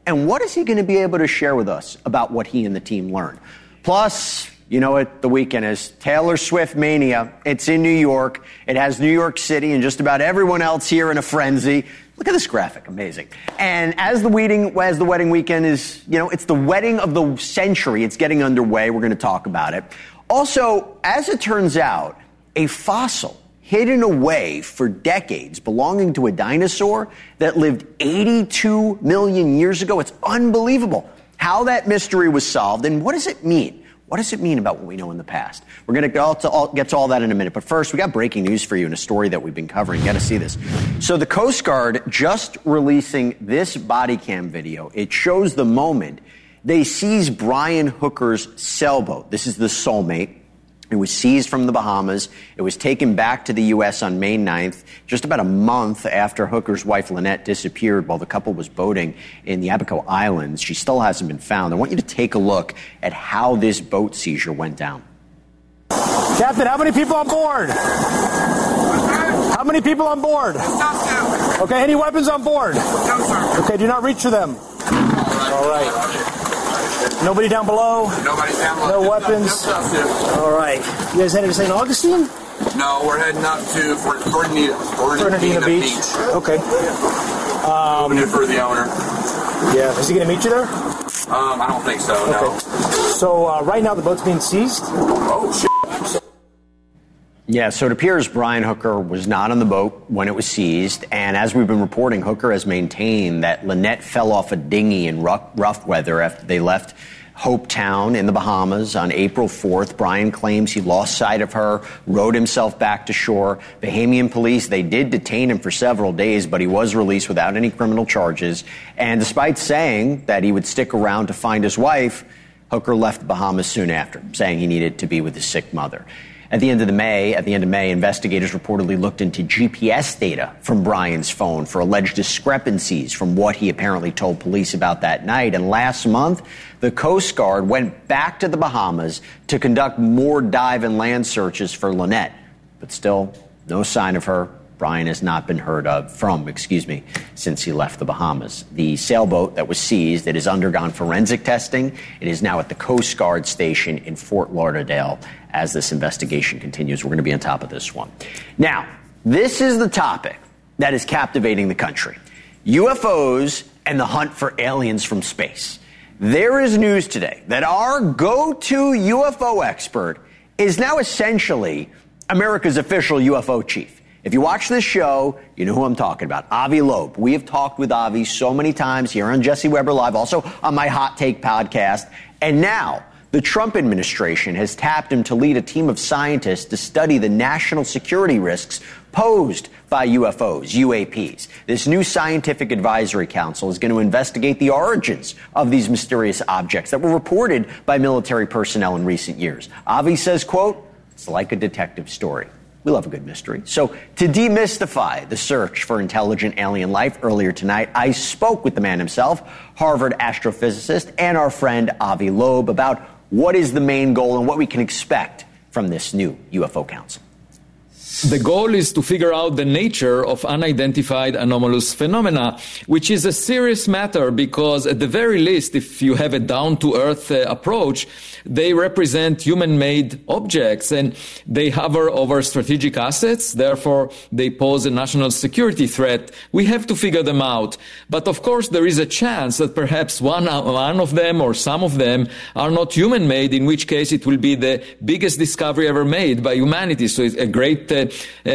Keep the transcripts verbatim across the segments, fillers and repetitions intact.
And what is he going to be able to share with us about what he and the team learned? Plus, you know what the weekend is. Taylor Swift mania. It's in New York. It has New York City and just about everyone else here in a frenzy. Look at this graphic. Amazing. And as the wedding, as the wedding weekend is, you know, it's the wedding of the century. It's getting underway. We're going to talk about it. Also, as it turns out, a fossil hidden away for decades belonging to a dinosaur that lived eighty-two million years ago. It's unbelievable how that mystery was solved. And what does it mean? What does it mean about what we know in the past? We're going to get to, all, get to all that in a minute. But first, we got breaking news for you in a story that we've been covering. You got to see this. So the Coast Guard just releasing this body cam video. It shows the moment they seize Brian Hooker's sailboat. This is the Soulmate. It was seized from the Bahamas. It was taken back to the U S on May ninth, just about a month after Hooker's wife, Lynette, disappeared while the couple was boating in the Abaco Islands. She still hasn't been found. I want you to take a look at how this boat seizure went down. Captain, how many people on board? How many people on board? Okay, any weapons on board? No, sir. Okay, do not reach for them. All right. Nobody down below? Nobody down below. No weapons? All right. You guys headed to Saint Augustine? No, we're heading up to Fernandina, Fernandina Beach. Beach. Okay. Um, Moving it for the owner. Yeah. Is he going to meet you there? Um, I don't think so, okay. No. So uh, right now the boat's being seized? Oh, shit. Yeah, so it appears Brian Hooker was not on the boat when it was seized. And as we've been reporting, Hooker has maintained that Lynette fell off a dinghy in rough, rough weather after they left Hope Town in the Bahamas on April fourth. Brian claims he lost sight of her, rowed himself back to shore. Bahamian police, they did detain him for several days, but he was released without any criminal charges. And despite saying that he would stick around to find his wife, Hooker left the Bahamas soon after, saying he needed to be with his sick mother. At the end of the May, at the end of May, investigators reportedly looked into G P S data from Brian's phone for alleged discrepancies from what he apparently told police about that night. And last month, the Coast Guard went back to the Bahamas to conduct more dive and land searches for Lynette. But still, no sign of her. Brian has not been heard of from, excuse me, since he left the Bahamas. The sailboat that was seized, it has undergone forensic testing. It is now at the Coast Guard station in Fort Lauderdale. As this investigation continues, we're going to be on top of this one. Now, this is the topic that is captivating the country. U F Os and the hunt for aliens from space. There is news today that our go-to U F O expert is now essentially America's official U F O chief. If you watch this show, you know who I'm talking about, Avi Loeb. We have talked with Avi so many times here on Jesse Weber Live, also on my Hot Take podcast. And now the Trump administration has tapped him to lead a team of scientists to study the national security risks posed by U F Os, U A Ps. This new scientific advisory council is going to investigate the origins of these mysterious objects that were reported by military personnel in recent years. Avi says, quote, it's like a detective story. We love a good mystery. So to demystify the search for intelligent alien life, earlier tonight, I spoke with the man himself, Harvard astrophysicist, and our friend Avi Loeb about what is the main goal and what we can expect from this new U F O council. The goal is to figure out the nature of unidentified anomalous phenomena, which is a serious matter because at the very least, if you have a down-to-earth uh, approach, they represent human-made objects and they hover over strategic assets. Therefore, they pose a national security threat. We have to figure them out. But of course, there is a chance that perhaps one, one of them or some of them are not human-made, in which case it will be the biggest discovery ever made by humanity. So it's a great uh,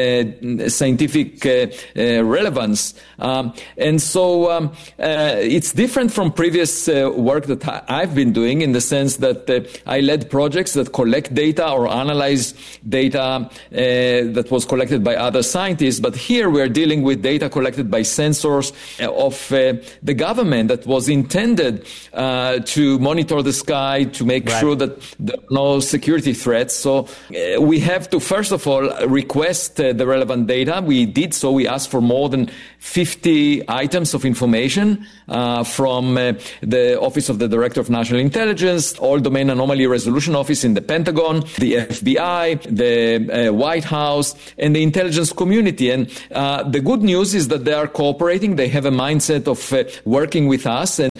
uh, scientific uh, uh, relevance. Um, and so um, uh, it's different from previous uh, work that I- I've been doing in the sense that uh, I led projects that collect data or analyze data uh, that was collected by other scientists. But here we're dealing with data collected by sensors of uh, the government that was intended uh, to monitor the sky, to make right. sure that there are no security threats. So uh, we have to, first of all, request uh, the relevant data. We did so. We asked for more than fifty items of information uh, from uh, the Office of the Director of National Intelligence, all domain anomaly resolution office in the Pentagon, the F B I, the uh, White House, and the intelligence community. And uh, the good news is that they are cooperating. They have a mindset of uh, working with us, and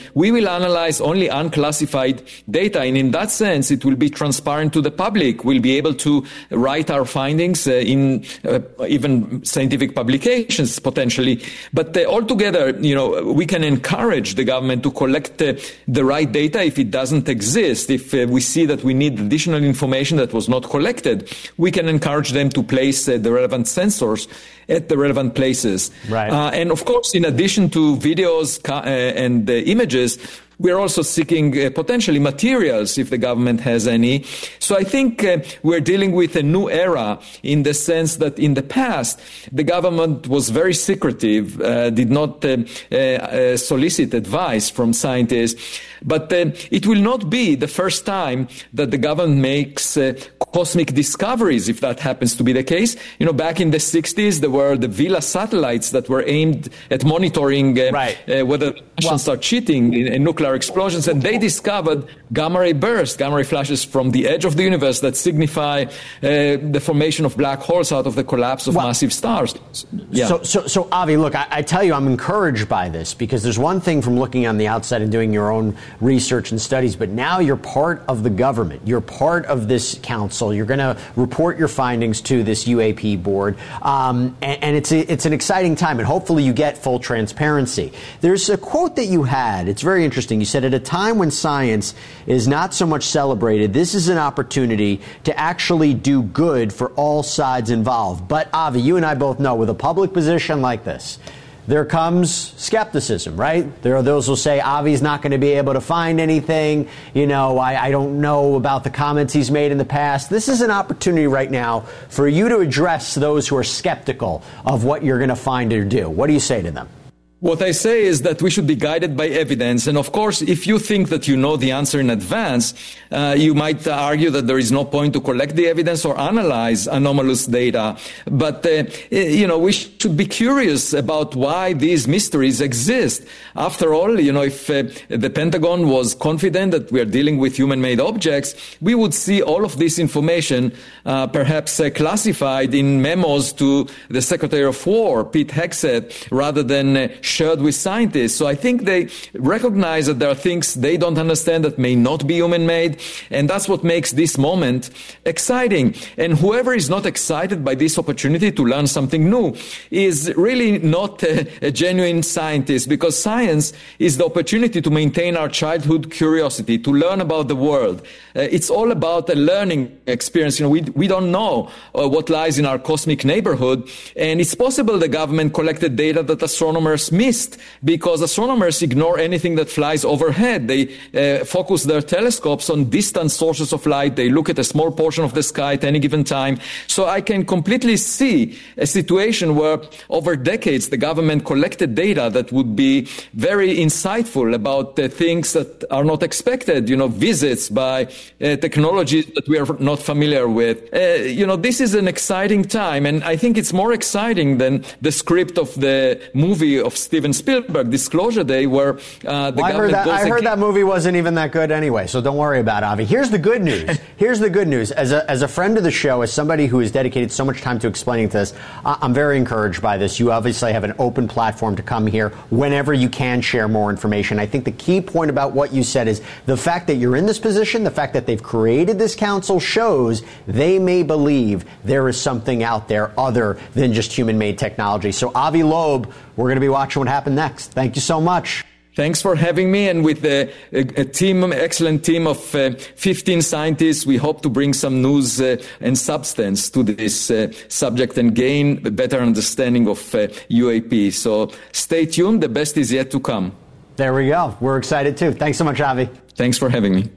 we will analyze only unclassified data. And in that sense, it will be transparent to the public. We'll be able to write our findings uh, in uh, even scientific publications, potentially. But uh, altogether, you know, we can encourage the government to collect uh, the right data if it doesn't exist. If uh, we see that we need additional information that was not collected, we can encourage them to place uh, the relevant sensors at the relevant places. Right. Uh, and of course, in addition to videos uh, and uh, images, we're also seeking uh, potentially materials if the government has any. So I think uh, we're dealing with a new era in the sense that in the past, the government was very secretive, uh, did not uh, uh, solicit advice from scientists. But uh, it will not be the first time that the government makes uh, cosmic discoveries, if that happens to be the case. You know, back in the sixties, there were the Vela satellites that were aimed at monitoring uh, right. uh, whether Russians well, are cheating in, in nuclear explosions, and they discovered gamma ray bursts, gamma ray flashes from the edge of the universe that signify uh, the formation of black holes out of the collapse of well, massive stars. Yeah. So, so, so Avi, look, I, I tell you, I'm encouraged by this because there's one thing from looking on the outside and doing your own research and studies, but now you're part of the government. You're part of this council. You're going to report your findings to this U A P board, um, and, and it's a, it's an exciting time, and hopefully you get full transparency. There's a quote that you had. It's very interesting. You said, at a time when science is not so much celebrated, this is an opportunity to actually do good for all sides involved. But Avi, you and I both know with a public position like this, there comes skepticism, right? There are those who say Avi's not going to be able to find anything. You know, I, I don't know about the comments he's made in the past. This is an opportunity right now for you to address those who are skeptical of what you're going to find or do. What do you say to them? What I say is that we should be guided by evidence. And of course, if you think that you know the answer in advance, uh, you might argue that there is no point to collect the evidence or analyze anomalous data. But, uh, you know, we should be curious about why these mysteries exist. After all, you know, if uh, the Pentagon was confident that we are dealing with human-made objects, we would see all of this information uh, perhaps uh, classified in memos to the Secretary of War, Pete Hegseth, rather than uh, shared with scientists. So I think they recognize that there are things they don't understand that may not be human-made, and that's what makes this moment exciting. And whoever is not excited by this opportunity to learn something new is really not a, a genuine scientist, because science is the opportunity to maintain our childhood curiosity, to learn about the world. Uh, it's all about a learning experience. You know, we, we don't know uh, what lies in our cosmic neighborhood, and it's possible the government collected data that astronomers missed because astronomers ignore anything that flies overhead. They uh, focus their telescopes on distant sources of light. They look at a small portion of the sky at any given time. So I can completely see a situation where over decades the government collected data that would be very insightful about uh, things that are not expected, you know, visits by uh, technologies that we are not familiar with. Uh, you know, this is an exciting time, and I think it's more exciting than the script of the movie of Steven Spielberg, Disclosure Day, where uh, the well, government I heard that, goes I heard that movie wasn't even that good anyway, so don't worry about it, Avi. Here's the good news. Here's the good news. As a, as a friend of the show, as somebody who has dedicated so much time to explaining this, I'm very encouraged by this. You obviously have an open platform to come here whenever you can share more information. I think the key point about what you said is the fact that you're in this position, the fact that they've created this council shows they may believe there is something out there other than just human-made technology. So Avi Loeb, we're going to be watching what happens next. Thank you so much. Thanks for having me. And with a, a, a team, excellent team of uh, fifteen scientists, we hope to bring some news uh, and substance to this uh, subject and gain a better understanding of uh, U A P. So stay tuned. The best is yet to come. There we go. We're excited too. Thanks so much, Avi. Thanks for having me.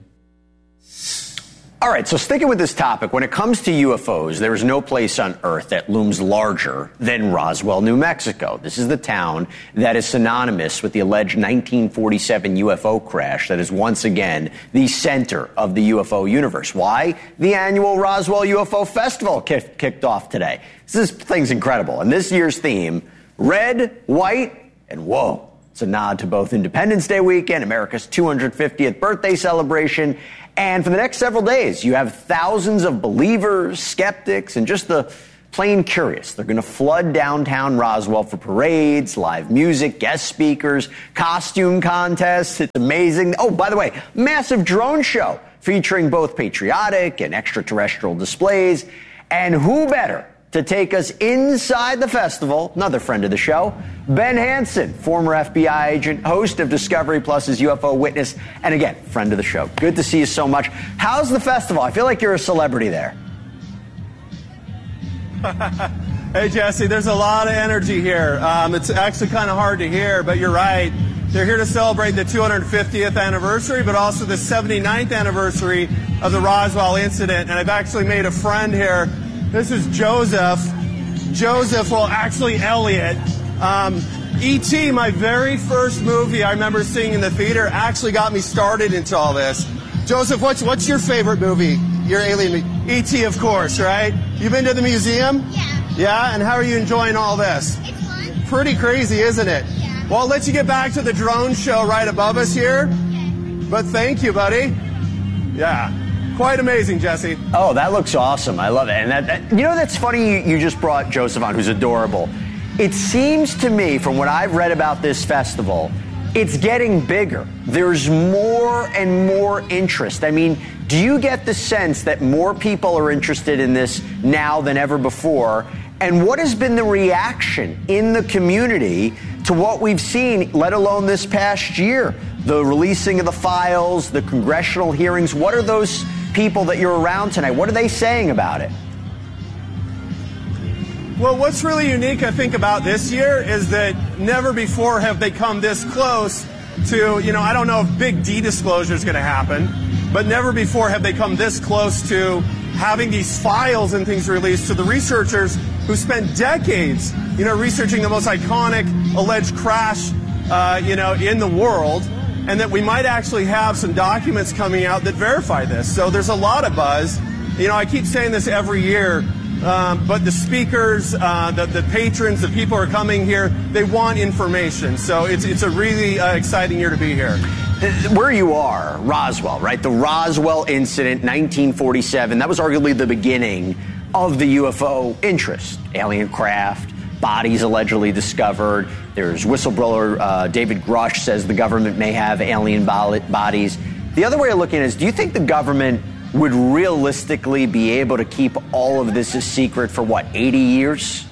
All right, so sticking with this topic, when it comes to U F Os, there is no place on Earth that looms larger than Roswell, New Mexico. This is the town that is synonymous with the alleged nineteen forty-seven U F O crash that is once again the center of the U F O universe. Why? The annual Roswell U F O Festival kick, kicked off today. This thing's incredible. And this year's theme, red, white, and whoa. It's a nod to both Independence Day weekend, America's two hundred fiftieth birthday celebration. And for the next several days, you have thousands of believers, skeptics, and just the plain curious. They're going to flood downtown Roswell for parades, live music, guest speakers, costume contests. It's amazing. Oh, by the way, massive drone show featuring both patriotic and extraterrestrial displays. And who better to take us inside the festival, another friend of the show, Ben Hansen, former F B I agent, host of Discovery Plus's U F O Witness, and again, friend of the show. Good to see you so much. How's the festival? I feel like you're a celebrity there. Hey, Jesse, there's a lot of energy here. Um, it's actually kind of hard to hear, but you're right. They're here to celebrate the two hundred fiftieth anniversary, but also the seventy-ninth anniversary of the Roswell incident. And I've actually made a friend here. This is Joseph. Joseph, well, actually Elliot. Um, E T, my very first movie I remember seeing in the theater, actually got me started into all this. Joseph, what's what's your favorite movie? Your alien movie? E T, of course, right? You've been to the museum? Yeah. Yeah? And how are you enjoying all this? It's fun. Pretty crazy, isn't it? Yeah. Well, I'll let you get back to the drone show right above us here. Okay. But thank you, buddy. Yeah. Quite amazing, Jesse. Oh, that looks awesome. I love it. And that, that you know, that's funny you, you just brought Joseph on, who's adorable. It seems to me, from what I've read about this festival, it's getting bigger. There's more and more interest. I mean, do you get the sense that more people are interested in this now than ever before? And what has been the reaction in the community to what we've seen, let alone this past year? The releasing of the files, the congressional hearings. What are those people that you're around tonight, what are they saying about it? Well, what's really unique, I think, about this year is that never before have they come this close to, you know, I don't know if big D disclosure is going to happen, but never before have they come this close to having these files and things released to the researchers who spent decades, you know, researching the most iconic alleged crash, uh, you know, in the world, and that we might actually have some documents coming out that verify this. So there's a lot of buzz. You know, I keep saying this every year. Um, but the speakers, uh, the, the patrons, the people who are coming here, they want information. So it's it's a really uh, exciting year to be here. Where you are, Roswell, right? The Roswell incident, nineteen forty-seven, that was arguably the beginning of the U F O interest. Alien craft, bodies allegedly discovered. There's whistleblower uh, David Grush says the government may have alien bodies. The other way of looking at it is, do you think the government would realistically be able to keep all of this a secret for, what, eighty years?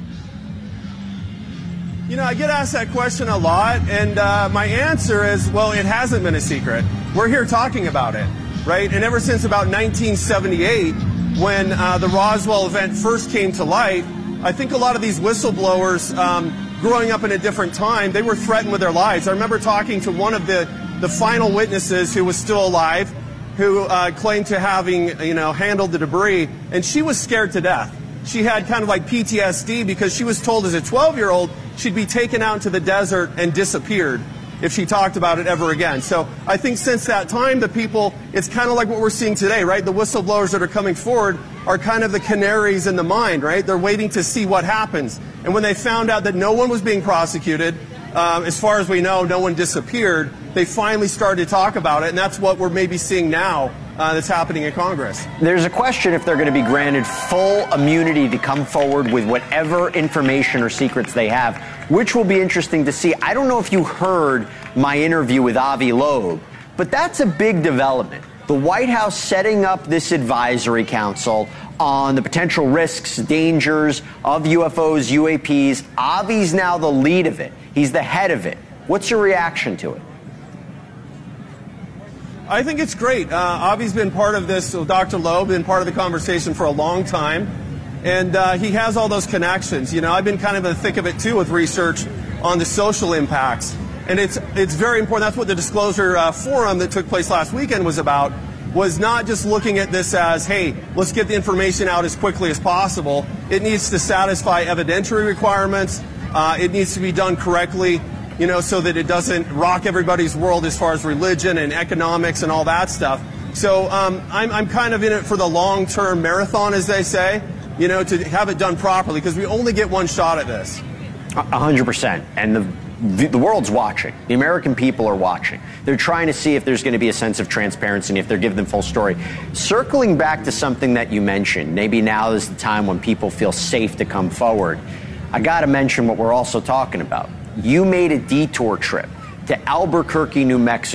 You know, I get asked that question a lot, and uh, my answer is, well, it hasn't been a secret. We're here talking about it, right? And ever since about nineteen seventy-eight, when uh, the Roswell event first came to light, I think a lot of these whistleblowers, um, growing up in a different time, they were threatened with their lives. I remember talking to one of the, the final witnesses who was still alive, who uh, claimed to having, you know, handled the debris, and she was scared to death. She had kind of like P T S D because she was told as a twelve-year-old she'd be taken out into the desert and disappeared if she talked about it ever again. So I think since that time, the people, it's kind of like what we're seeing today, right? The whistleblowers that are coming forward are kind of the canaries in the mine, right? They're waiting to see what happens. And when they found out that no one was being prosecuted, Uh, as far as we know, no one disappeared, they finally started to talk about it, and that's what we're maybe seeing now uh, that's happening in Congress. There's a question if they're going to be granted full immunity to come forward with whatever information or secrets they have, which will be interesting to see. I don't know if you heard my interview with Avi Loeb, but that's a big development. The White House setting up this advisory council on the potential risks, dangers of U F Os, U A Ps. Avi's now the lead of it. He's the head of it. What's your reaction to it? I think it's great. Uh, Avi's been part of this, so Doctor Loeb, been part of the conversation for a long time. And uh, he has all those connections. You know, I've been kind of in the thick of it, too, with research on the social impacts. And it's it's very important. That's what the Disclosure uh, Forum that took place last weekend was about, was not just looking at this as, hey, let's get the information out as quickly as possible. It needs to satisfy evidentiary requirements. Uh, it needs to be done correctly, you know, so that it doesn't rock everybody's world as far as religion and economics and all that stuff. So um, I'm, I'm kind of in it for the long-term marathon, as they say, you know, to have it done properly, because we only get one shot at this. A hundred percent. And the the, the world's watching. The American people are watching. They're trying to see if there's going to be a sense of transparency and if they're giving them full story. Circling back to something that you mentioned, maybe now is the time when people feel safe to come forward. I got to mention what we're also talking about. You made a detour trip to Albuquerque, New Mexico.